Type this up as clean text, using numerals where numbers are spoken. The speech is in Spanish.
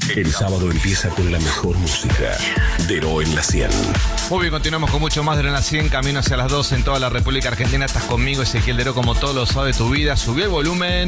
El sábado empieza con la mejor música. Dero en la 100. Muy bien, continuamos con mucho más de la 100, camino hacia las 2 en toda la República Argentina. Estás conmigo, Ezequiel Dero, como todos los sábados de tu vida. Subí el volumen.